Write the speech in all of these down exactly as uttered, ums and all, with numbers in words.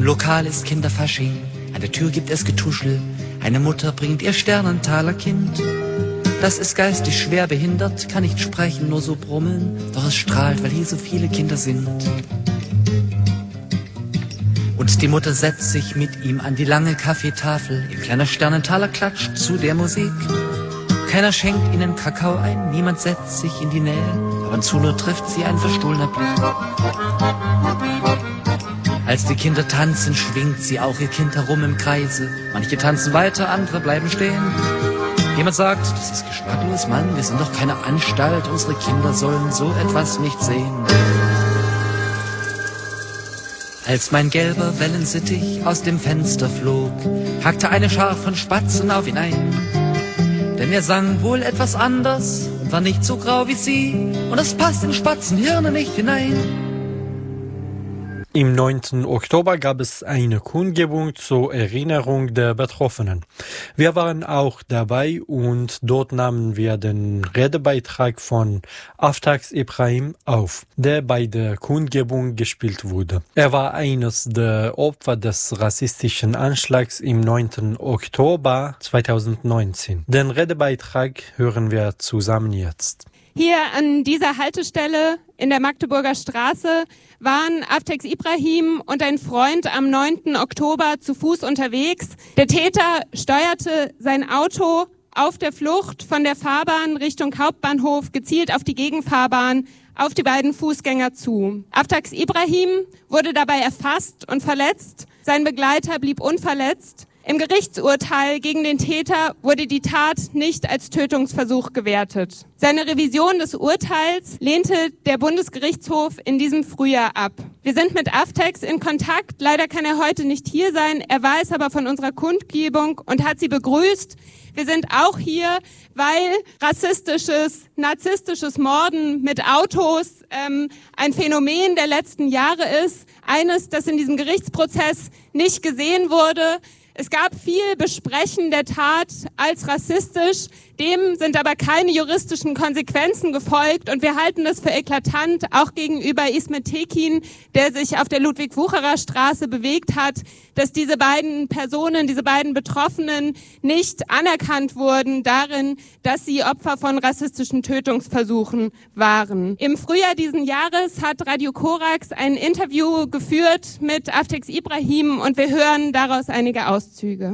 Lokal ist Kinderfasching, an der Tür gibt es Getuschel. Eine Mutter bringt ihr Sternentaler Kind. Das ist geistig schwer behindert, kann nicht sprechen, nur so brummeln. Doch es strahlt, weil hier so viele Kinder sind. Und die Mutter setzt sich mit ihm an die lange Kaffeetafel. Ihr kleiner Sternentaler klatscht zu der Musik. Keiner schenkt ihnen Kakao ein, niemand setzt sich in die Nähe. Ab und zu nur trifft sie ein verstohlener Blick. Als die Kinder tanzen, schwingt sie auch ihr Kind herum im Kreise. Manche tanzen weiter, andere bleiben stehen. Jemand sagt, das ist geschmacklos, Mann, wir sind doch keine Anstalt. Unsere Kinder sollen so etwas nicht sehen. Als mein gelber Wellensittich aus dem Fenster flog, hackte eine Schar von Spatzen auf ihn ein. Denn er sang wohl etwas anders und war nicht so grau wie sie. Und das passt in Spatzenhirne nicht hinein. Im neunten Oktober gab es eine Kundgebung zur Erinnerung der Betroffenen. Wir waren auch dabei und dort nahmen wir den Redebeitrag von Aftax Ibrahim auf, der bei der Kundgebung gespielt wurde. Er war eines der Opfer des rassistischen Anschlags im neunten Oktober zweitausendneunzehn. Den Redebeitrag hören wir zusammen jetzt. Hier an dieser Haltestelle in der Magdeburger Straße waren Aftax Ibrahim und ein Freund am neunten Oktober zu Fuß unterwegs. Der Täter steuerte sein Auto auf der Flucht von der Fahrbahn Richtung Hauptbahnhof gezielt auf die Gegenfahrbahn, auf die beiden Fußgänger zu. Aftax Ibrahim wurde dabei erfasst und verletzt. Sein Begleiter blieb unverletzt. Im Gerichtsurteil gegen den Täter wurde die Tat nicht als Tötungsversuch gewertet. Seine Revision des Urteils lehnte der Bundesgerichtshof in diesem Frühjahr ab. Wir sind mit Aftax in Kontakt. Leider kann er heute nicht hier sein. Er weiß aber von unserer Kundgebung und hat sie begrüßt. Wir sind auch hier, weil rassistisches, narzisstisches Morden mit Autos ähm, ein Phänomen der letzten Jahre ist. Eines, das in diesem Gerichtsprozess nicht gesehen wurde. Es gab viel Besprechen der Tat als rassistisch, dem sind aber keine juristischen Konsequenzen gefolgt und wir halten das für eklatant, auch gegenüber Ismet Tekin, der sich auf der Ludwig-Wucherer-Straße bewegt hat, dass diese beiden Personen, diese beiden Betroffenen nicht anerkannt wurden darin, dass sie Opfer von rassistischen Tötungsversuchen waren. Im Frühjahr diesen Jahres hat Radio Korax ein Interview geführt mit Aftax Ibrahim und wir hören daraus einige Auszüge.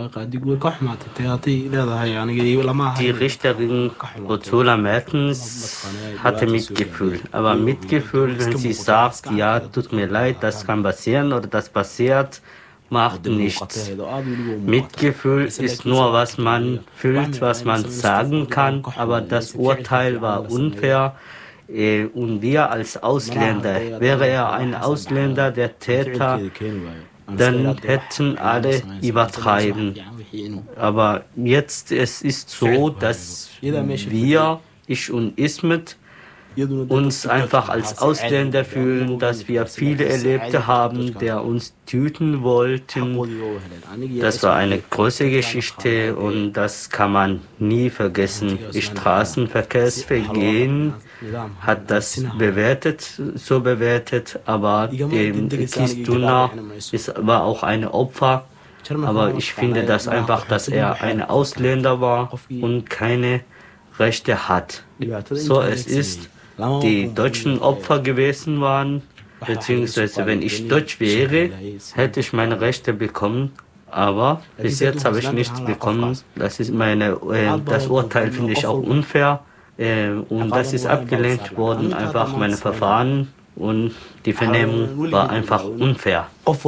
Die Richterin Rozola Mertens hatte Mitgefühl. Aber Mitgefühl, wenn sie sagt, ja, tut mir leid, das kann passieren oder das passiert, macht nichts. Mitgefühl ist nur, was man fühlt, was man sagen kann, aber das Urteil war unfair. Und wir als Ausländer, wäre er ein Ausländer, der Täter, dann hätten alle übertreiben. Aber jetzt es ist so, dass wir, ich und Ismet, uns einfach als Ausländer fühlen, dass wir viele Erlebte haben, der uns töten wollten. Das war eine große Geschichte und das kann man nie vergessen. Das Straßenverkehrsvergehen hat das bewertet, so bewertet, aber dem Kistuna ist aber auch ein Opfer. Aber ich finde das einfach, dass er ein Ausländer war und keine Rechte hat. So es ist, die deutschen Opfer gewesen waren, beziehungsweise wenn ich Deutsch wäre, hätte ich meine Rechte bekommen. Aber bis jetzt habe ich nichts bekommen. Das ist meine, äh, das Urteil finde ich auch unfair. Äh, und das ist abgelehnt worden, einfach meine Verfahren. Und die Vernehmung war einfach unfair.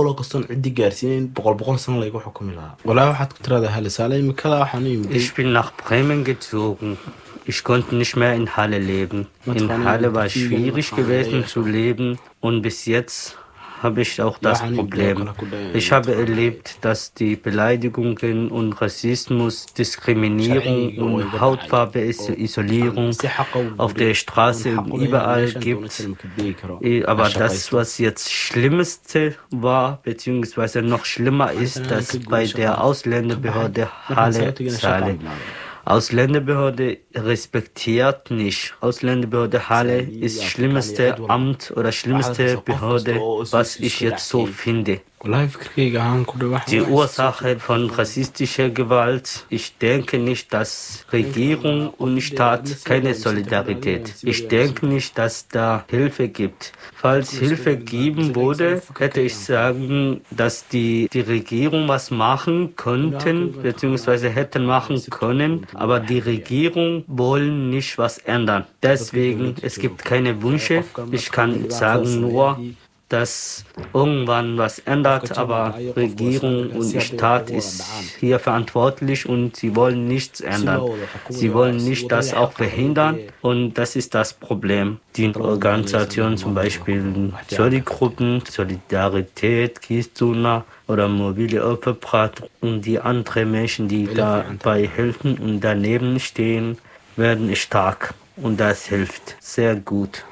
Ich bin nach Bremen gezogen. Ich konnte nicht mehr in Halle leben. In Halle war es schwierig gewesen zu leben und bis jetzt habe ich auch das Problem. Ich habe erlebt, dass die Beleidigungen und Rassismus, Diskriminierung und Hautfarbe, Isolierung auf der Straße überall gibt. Aber das, was jetzt Schlimmste war, beziehungsweise noch schlimmer ist, dass bei der Ausländerbehörde Halle Saale. Ausländerbehörde respektiert nicht. Ausländerbehörde Halle ist schlimmste Amt oder schlimmste Behörde, was ich jetzt so finde. Die Ursache von rassistischer Gewalt, ich denke nicht, dass Regierung und Staat keine Solidarität. Ich denke nicht, dass da Hilfe gibt. Falls Hilfe geben würde, hätte ich sagen, dass die, die Regierung was machen könnten, beziehungsweise hätten machen können, aber die Regierung wollen nicht was ändern. Deswegen, es gibt keine Wünsche. Ich kann sagen nur, dass irgendwann was ändert, aber Regierung und Staat ist hier verantwortlich und sie wollen nichts ändern. Sie wollen nicht das auch verhindern und das ist das Problem. Die Organisationen, zum Beispiel Soli-Gruppen, Solidarität, Kistuna oder Mobile Opferbrat und die anderen Menschen, die dabei helfen und daneben stehen, werden stark und das hilft sehr gut.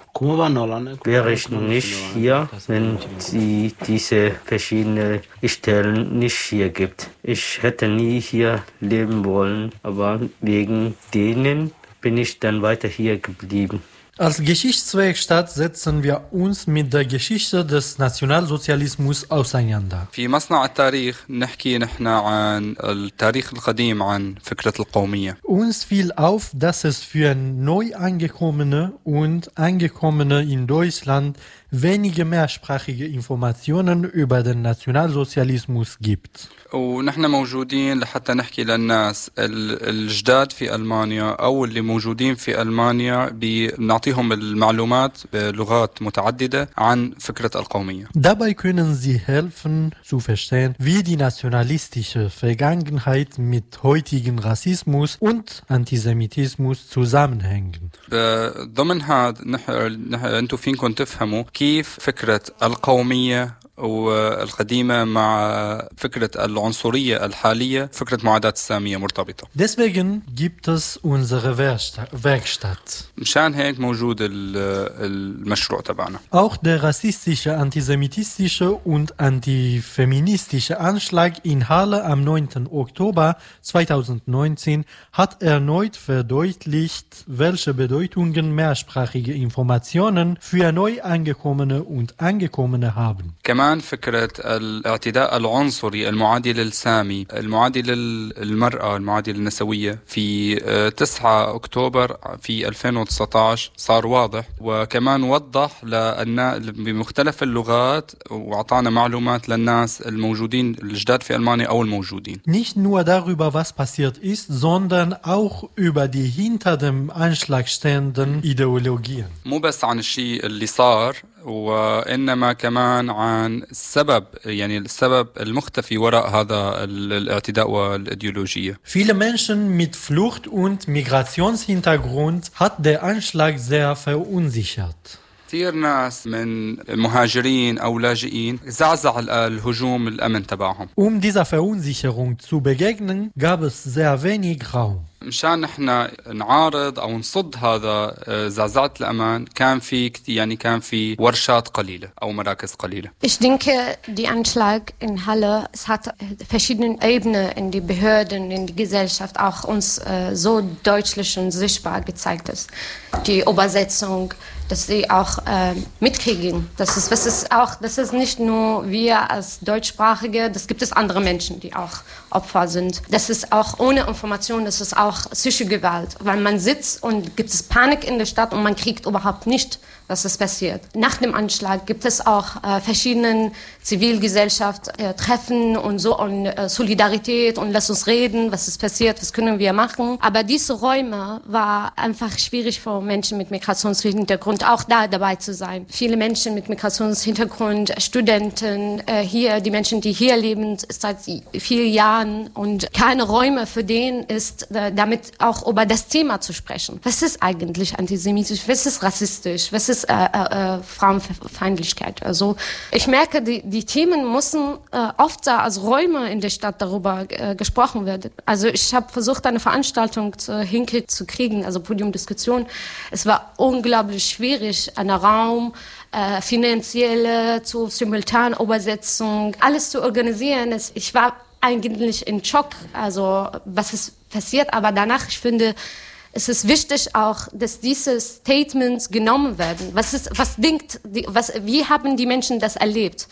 Wäre ich nicht hier, wenn sie diese verschiedenen Stellen nicht hier gibt. Ich hätte nie hier leben wollen, aber wegen denen bin ich dann weiter hier geblieben. Als Geschichtswerkstatt setzen wir uns mit der Geschichte des Nationalsozialismus auseinander. في مصنع التاريخ نحكي نحن عن التاريخ القديم عن فكرة القومية. Uns fiel auf, dass es für Neuangekommene und Angekommene in Deutschland wenige mehrsprachige Informationen über den Nationalsozialismus gibt. ونحن موجودين لحتى نحكي للناس الجداد في ألمانيا أو اللي موجودين في ألمانيا بنعطيهم المعلومات بلغات متعددة عن فكرة القومية. Dabei können sie helfen zu verstehen, wie die nationalistische Vergangenheit mit heutigen Rassismus und Antisemitismus zusammenhängen. ضمن هذا أنتم فينكم تفهموا كيف فكرة القومية والقديمة مع فكرة العنصرية الحالية فكرة معاداة السامية مرتبطة. Deswegen gibt es unsere Werkstatt. مشان هيك موجود المشروع تبعنا. Auch der rassistische, antisemitistische und antifeministische Anschlag in Halle am neunten Oktober zweitausendneunzehn hat erneut verdeutlicht, welche Bedeutungen mehrsprachige Informationen für Neuangekommene und Angekommene haben. كمان فكرة الاعتداء العنصري المعادي للسامي المعادي للمرأة المعادي للنسوية في تسعة أكتوبر في ألفين وتسعة عشر صار واضح وكمان وضح لأن بمختلف اللغات وأعطانا معلومات للناس الموجودين الجداد في ألمانيا أو الموجودين. Nicht nur darüber, was passiert ist, sondern auch über die hinter dem Anschlag stehenden Ideologien. مو بس عن الشيء اللي صار وإنما كمان عن السبب يعني السبب المختفي وراء هذا الاعتداء والإيديولوجية. Viele Menschen mit Flucht- und Migrationshintergrund hat der Anschlag sehr verunsichert. كثير ناس من مهاجرين أو لاجئين زعزع الهجوم الأمن تبعهم. Um dieser Verunsicherung zu begegnen, gab es sehr wenig Raum. مشان نحن نعارض أو نصد هذا زعزعة الأمان كان في يعني كان في ورشات قليلة أو مراكز قليلة. Ich denke, die Anschlag in Halle, es hat verschiedene Ebenen in die Behörden, in die Gesellschaft auch uns äh, so deutlich und sichtbar gezeigt ist. Die Übersetzung, dass sie auch äh, mitkriegen. Das ist, das ist auch, das ist nicht nur wir als Deutschsprachige, das gibt es andere Menschen, die auch Opfer sind. Das ist auch ohne Information, das ist auch psychische Gewalt, weil man sitzt und gibt es Panik in der Stadt und man kriegt überhaupt nicht, was ist passiert. Nach dem Anschlag gibt es auch äh, verschiedene Zivilgesellschaft äh, Treffen und so und äh, Solidarität und lass uns reden, was ist passiert, was können wir machen. Aber diese Räume war einfach schwierig für Menschen mit Migrationshintergrund auch da dabei zu sein. Viele Menschen mit Migrationshintergrund, Studenten äh, hier, die Menschen, die hier leben seit vielen Jahren und keine Räume für den ist, äh, damit auch über das Thema zu sprechen. Was ist eigentlich antisemitisch? Was ist rassistisch? Was ist äh, äh, Frauenfeindlichkeit? Also ich merke, die, die Themen müssen äh, oft da als Räume in der Stadt darüber äh, gesprochen werden. Also ich habe versucht, eine Veranstaltung zu, hinzukriegen, also Podiumdiskussion. Es war unglaublich schwierig, einen Raum, äh, finanzielle, zur Simultanübersetzung, alles zu organisieren. Es, ich war eigentlich in Schock, also was ist passiert, aber danach, ich finde, es ist wichtig auch, dass diese Statements genommen werden. Was ist, was denkt, was, wie haben die Menschen das erlebt?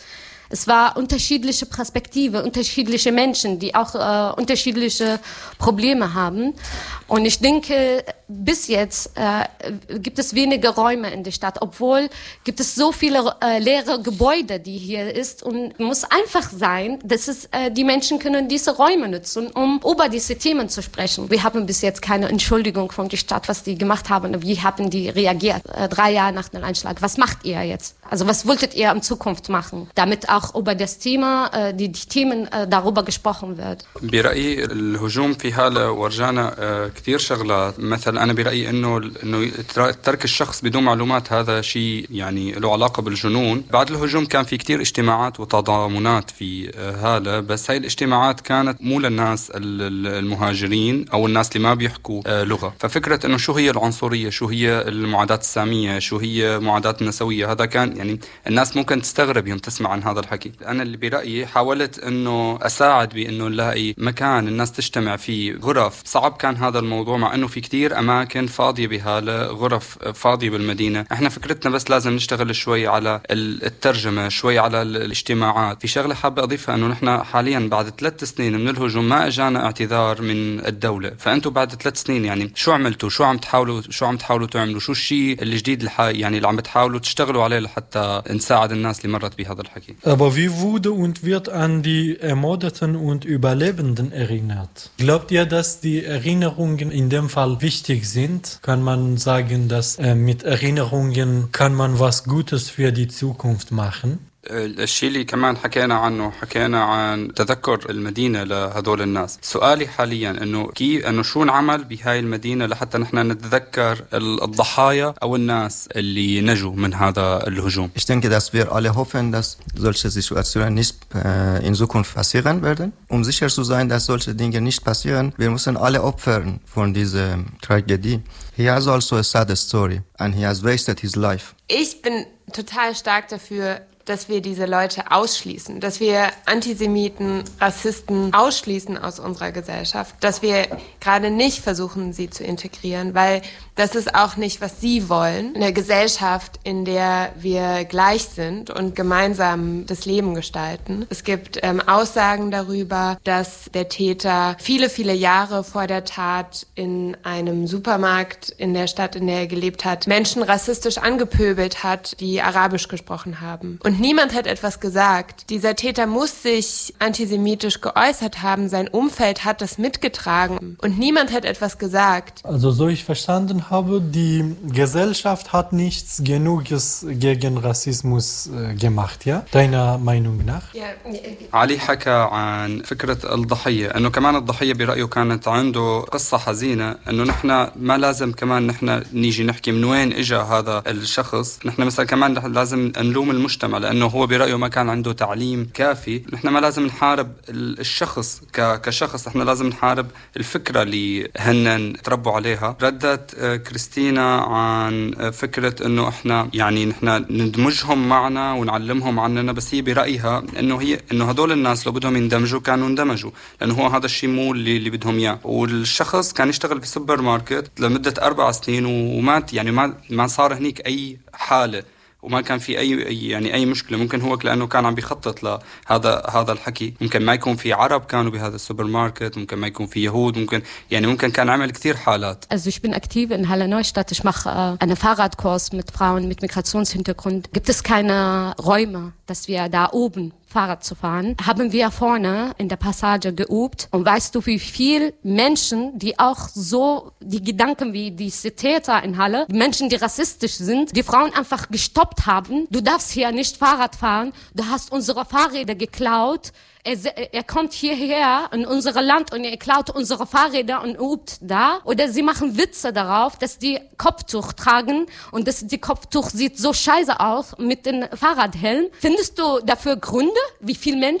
Es war unterschiedliche Perspektive, unterschiedliche Menschen, die auch äh, unterschiedliche Probleme haben. Und ich denke, bis jetzt äh, gibt es wenige Räume in der Stadt, obwohl gibt es so viele äh, leere Gebäude, die hier ist. Und es muss einfach sein, dass es, äh, die Menschen können diese Räume nutzen, um über diese Themen zu sprechen. Wir haben bis jetzt keine Entschuldigung von der Stadt, was die gemacht haben. Wie haben die reagiert? Äh, drei Jahre nach dem Einschlag. Was macht ihr jetzt? Also was wolltet ihr in Zukunft machen? Damit auch über das Thema, äh, die, die Themen äh, darüber gesprochen wird. برأيي الهجوم في حالة ورجعنا كثير شغلات. مثلا أنا برأيي إنه إنه ترك الشخص بدون معلومات هذا شيء يعني له علاقة بالجنون. بعد الهجوم كان في كثير اجتماعات وتضامنات في هذا، بس هاي الاجتماعات كانت مو للناس المهاجرين أو الناس اللي ما بيحكوا لغة. ففكرة إنه شو هي العنصرية، شو هي المعاداة السامية، شو هي معاداة النسوية، هذا كان يعني الناس ممكن تستغرب يوم تسمع عن هذا الحكي. أنا اللي برأيي حاولت إنه أساعد بإنه نلاقي مكان الناس تجتمع فيه، غرف. صعب كان هذا الموضوع مع إنه في كتير أماكن فاضية بهالة، غرف فاضية بالمدينة. إحنا فكرتنا بس لازم نشتغل شوي على الترجمة، شوي على الاجتماعات. في شغلة حابة أضيفها إنه نحن حاليا بعد ثلاث سنين من الهجوم ما إجانا اعتذار من الدولة. فأنتوا بعد ثلاث سنين يعني شو عملتوا؟ شو عم تحاولوا شو عم تحاولوا تعملوا؟ شو الشيء الجديد الحقيقي يعني اللي عم تحاولوا تشتغلوا عليه لحتى نساعد الناس اللي مرت بهذا الحكي؟ Aber wie wurde und wird an die Ermordeten und Überlebenden erinnert? Glaubt ihr, dass die Erinnerungen in dem Fall wichtig sind? Kann man sagen, dass äh, mit Erinnerungen kann man was Gutes für die Zukunft machen? الشيء اللي كمان حكينا عنه، حكينا عن تذكر المدينة لهدول الناس. سؤالي حاليا انه كيف انه شو نعمل بهاي المدينة لحتى نحن نتذكر الضحايا او الناس اللي نجوا من هذا الهجوم. Ich denke, dass wir alle hoffen, dass solche Situationen nicht äh, in Zukunft passieren werden. Um sicher zu sein, dass solche Dinge nicht passieren, wir müssen alle opfern von dieser Tragödie. He has also a sad story and he has wasted his life. Ich bin total stark dafür, dass wir diese Leute ausschließen, dass wir Antisemiten, Rassisten ausschließen aus unserer Gesellschaft, dass wir gerade nicht versuchen, sie zu integrieren, weil das ist auch nicht, was sie wollen. In der Gesellschaft, in der wir gleich sind und gemeinsam das Leben gestalten. Es gibt ähm, Aussagen darüber, dass der Täter viele, viele Jahre vor der Tat in einem Supermarkt in der Stadt, in der er gelebt hat, Menschen rassistisch angepöbelt hat, die Arabisch gesprochen haben. Und niemand hat etwas gesagt. Dieser Täter muss sich antisemitisch geäußert haben. Sein Umfeld hat das mitgetragen. Und niemand hat etwas gesagt. Also so ich verstanden habe, die Gesellschaft hat nichts Genuges gegen Rassismus äh, gemacht, ja? Deiner Meinung nach? علي حكى عن فكرة الضحية، أنه كمان الضحية برأيه كانت عنده قصة حزينة، أنه نحن ما لازم كمان نحن نيجي نحكي من وين إجا هذا الشخص. نحن مثلا كمان لازم نلوم المجتمع لأنه هو برأيه ما كان عنده تعليم كافي. نحن ما لازم نحارب الشخص كشخص، نحن لازم نحارب الفكرة اللي هن تربوا عليها. ردت كريستينا عن فكرة أنه إحنا يعني نحن ندمجهم معنا ونعلمهم عننا، بس هي برأيها أنه هي أنه هدول الناس لو بدهم يندمجوا كانوا اندمجوا، لأنه هو هذا الشيء مو اللي, اللي بدهم إياه. والشخص كان يشتغل في سوبر ماركت لمدة أربع سنين ومات، يعني ما ما صار هنيك أي حالة وما كان في أي يعني أي مشكلة. ممكن هو لأنه كان عم بيخطط لهذا هذا الحكي، ممكن ما يكون في عرب كانوا بهذا السوبر ماركت، ممكن ما يكون في يهود، ممكن يعني ممكن كان عمل كتير حالات. Also ich bin aktiv in Halle Neustadt. Ich mache äh, einen Fahrradkurs mit Frauen mit Migrationshintergrund. Gibt es keine Räume, dass wir da oben Fahrrad zu fahren, haben wir vorne in der Passage geübt. Und weißt du, wie viel Menschen, die auch so, die Gedanken wie diese Täter in Halle, die Menschen, die rassistisch sind, die Frauen einfach gestoppt haben. Du darfst hier nicht Fahrrad fahren. Du hast unsere Fahrräder geklaut. Er, er kommt hierher in unser Land und er klaut unsere Fahrräder und übt da. Oder sie machen Witze darauf, dass die Kopftuch tragen und dass die Kopftuch sieht so scheiße aus mit dem Fahrradhelm. Findest du dafür Gründe? Wie viele Menschen?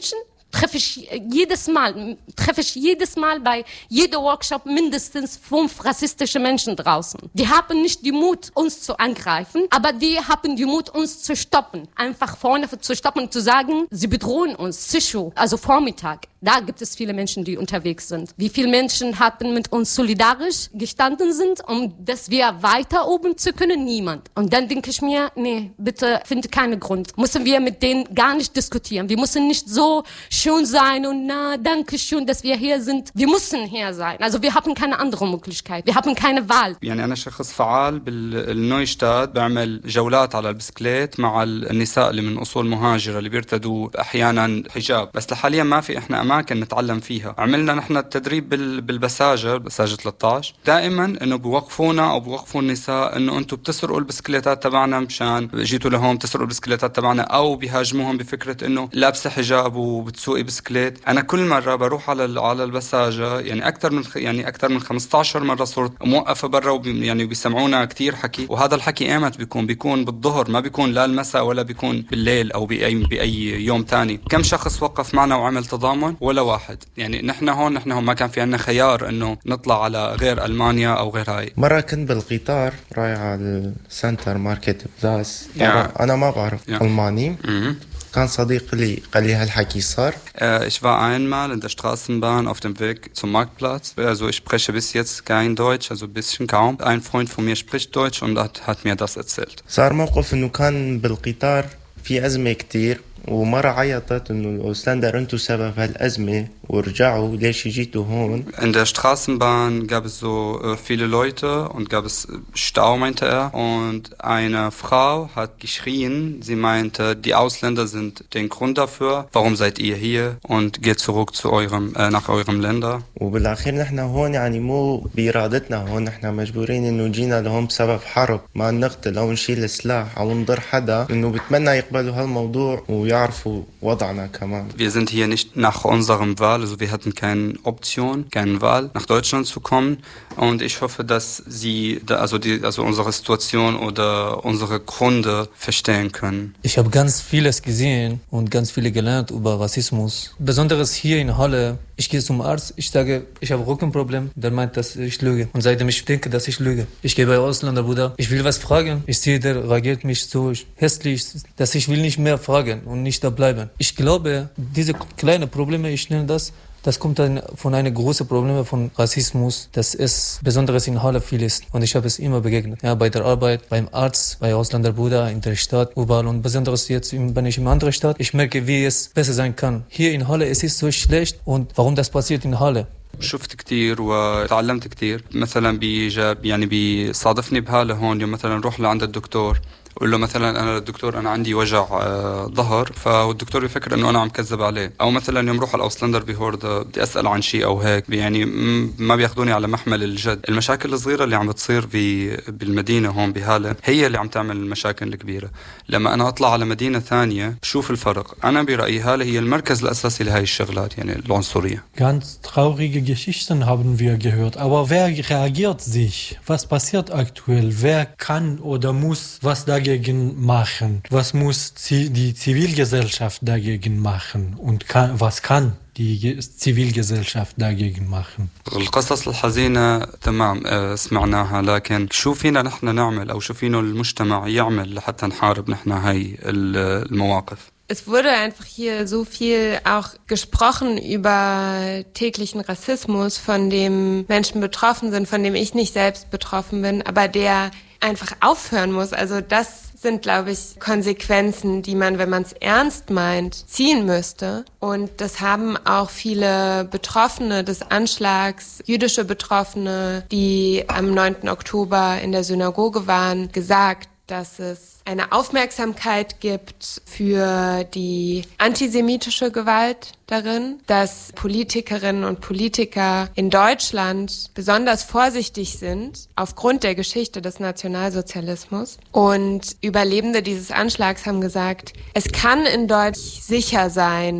treffe ich jedes Mal, treffe ich jedes Mal bei jedem Workshop mindestens fünf rassistische Menschen draußen. Die haben nicht den Mut, uns zu angreifen, aber die haben den Mut, uns zu stoppen. Einfach vorne zu stoppen und zu sagen, sie bedrohen uns. Psycho, also Vormittag. Da gibt es viele Menschen, die unterwegs sind. Wie viele Menschen hatten mit uns solidarisch gestanden sind, um dass wir weiter oben zu können? Niemand. Und dann denke ich mir, nee, bitte, finde keinen Grund. Müssen wir mit denen gar nicht diskutieren. Wir müssen nicht so schön sein und na, danke schön, dass wir hier sind. Wir müssen hier sein. Also wir haben keine andere Möglichkeit. Wir haben keine Wahl. يعني أنا شخص فعال بالنويشتاد بعمل جولات على البسكليت مع النساء اللي من أصول مهاجرة اللي بيرتدوا أحيانا حجاب بس حاليا ما في إحنا أماكن نتعلم فيها. عملنا نحن التدريب بالبساجة بساجة ثلاثة عشر دائما إنه بوقفونا أو بوقفوا النساء إنه أنتم بتسرقوا البسكليتات تبعنا مشان جيتوا لهون تسرقوا البسكليتات تبعنا أو بيهاجموهم بفكرة إنه لابسة حجاب وبتسوقي بسكليت. أنا كل مرة بروح على على البساجة يعني أكثر من يعني أكثر من خمسة عشر مرة صرت موقفة برا وبي يعني بيسمعونا كتير حكي وهذا الحكي إيمت بيكون بيكون بالظهر ما بيكون لا المساء ولا بيكون بالليل أو بأي بأي يوم تاني. كم شخص وقف معنا وعمل تضامن؟ ولا واحد. يعني نحن هون نحن هون ما كان في عنا خيار إنه نطلع على غير ألمانيا أو غير هاي. مرة كنت بالقطار رايح على السنتر ماركت بزاس يعني. أنا ما بعرف يعني. ألماني كان صديق لي قال لي هالحكي صار. Äh, ich war einmal in der Straßenbahn auf dem Weg zum Marktplatz. Also ich spreche bis jetzt kein Deutsch, also ein bisschen kaum. Ein Freund von mir spricht Deutsch und hat, hat mir das erzählt. صار موقف إنه كان بالقطار في أزمة كتير ومرة عيطت إنه الأوسلندر أنتوا سبب هالأزمة ورجعوا ليش جيتوا هون. In der Straßenbahn gab es so äh, viele Leute und gab es Stau, meinte er. Und eine Frau hat geschrien, sie meinte, die Ausländer sind den Grund dafür. Warum seid ihr hier? Und geht zurück zu eurem, äh, nach eurem Länder. وبالأخير نحن هون يعني مو بإرادتنا هون نحن مجبورين إنه جينا لهم بسبب حرب ما نقتل أو نشيل السلاح أو نضر حدا إنه بتمنى يقبلوا هالموضوع ويعرفوا وضعنا كمان. Wir sind hier nicht nach unserem Wahl, also wir hatten keine Option, keine Wahl, nach Deutschland zu kommen. Und ich hoffe, dass Sie, also die, also unsere Situation oder unsere Gründe verstehen können. Ich habe ganz vieles gesehen und ganz viel gelernt über Rassismus. Besonders hier in Halle. Ich gehe zum Arzt, ich sage, ich habe Rückenproblem. Der meint, dass ich lüge. Und seitdem ich denke, dass ich lüge. Ich gehe bei Ausländer, Bruder. Ich will was fragen. Ich sehe, der reagiert mich so hässlich, dass ich will nicht mehr fragen und nicht da bleiben. Ich glaube, diese kleinen Probleme, ich nenne das, das kommt dann von einem großen Problem von Rassismus, dass es besonders in Halle viel ist. Und ich habe es immer begegnet. Ja, bei der Arbeit, beim Arzt, bei Ausländerbruder, in der Stadt, überall. Und besonders jetzt bin ich in einer anderen Stadt. Ich merke, wie es besser sein kann. Hier in Halle, es ist so schlecht. Und warum das passiert in Halle? شفت كتير وتعلمت كتير. مثلا بيجاب يعني بيصادفني بحالة هون يوم مثلا نروح لعند الدكتور قول له مثلا انا الدكتور انا عندي وجع آه ظهر فالدكتور بيفكر انه انا عم كذب عليه او مثلا يوم روح على الاوسلندر بهوردا بدي اسال عن شيء او هيك يعني ما بياخذوني على محمل الجد. المشاكل الصغيره اللي عم بتصير بالمدينه هون بهاله هي اللي عم تعمل المشاكل الكبيره. لما انا اطلع على مدينه ثانيه بشوف الفرق. انا برايي هاله هي المركز الاساسي لهي الشغلات يعني العنصريه. Ganz traurige Geschichten haben wir gehört, aber wer reagiert sich? Was passiert aktuell? Wer kann oder muss was da dagegen machen? Was muss die Zivilgesellschaft dagegen machen? Und kann, was kann die Zivilgesellschaft dagegen machen? القصص الحزينة تمام سمعناها لكن شو فينا نحن نعمل أو شو فينا المجتمع يعمل لحتى نحارب نحن هاي المواقف؟ Es wurde einfach hier so viel auch gesprochen über täglichen Rassismus, von dem Menschen betroffen sind, von dem ich nicht selbst betroffen bin, aber der einfach aufhören muss. Also das sind, glaube ich, Konsequenzen, die man, wenn man es ernst meint, ziehen müsste. Und das haben auch viele Betroffene des Anschlags, jüdische Betroffene, die am neunten Oktober in der Synagoge waren, gesagt, dass es eine Aufmerksamkeit gibt für die antisemitische Gewalt darin, dass Politikerinnen und Politiker in Deutschland besonders vorsichtig sind aufgrund der Geschichte des Nationalsozialismus. Und Überlebende dieses Anschlags haben gesagt, es kann in Deutschland sicher sein,